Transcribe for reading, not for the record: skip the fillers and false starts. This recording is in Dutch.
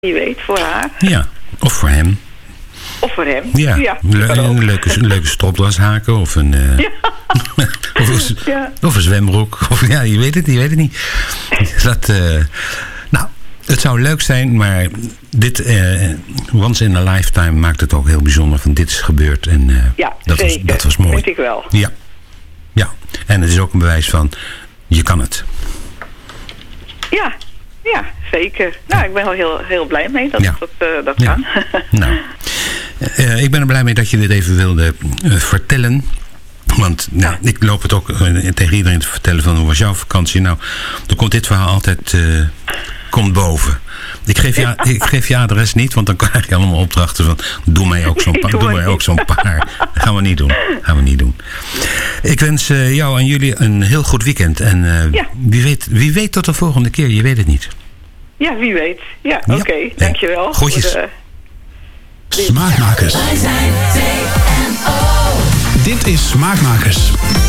Wie weet, voor haar. Ja, of voor hem. Of voor hem. Ja, een leuke stropdas haken of een... of een zwembroek. Of, ja, je weet het niet. Nou, het zou leuk zijn, maar dit once in a lifetime maakt het ook heel bijzonder. Van dit is gebeurd en dat was mooi. Weet ik wel. Ja, en het is ook een bewijs van, je kan het. Ja, zeker. Nou, ik ben wel heel blij mee dat dat kan. Nou, ik ben er blij mee dat je dit even wilde vertellen. Want ik loop het ook tegen iedereen te vertellen van hoe was jouw vakantie. Nou, dan komt dit verhaal altijd komt boven. Ik geef je adres niet, want dan krijg je allemaal opdrachten van doe mij ook zo'n paar. Dat gaan we niet doen. Ik wens jou en jullie een heel goed weekend. En wie weet tot de volgende keer. Je weet het niet. Ja, wie weet. Ja, oké. Dankjewel. Groetjes. Smaakmakers. Wij zijn TNO. Dit is Smaakmakers.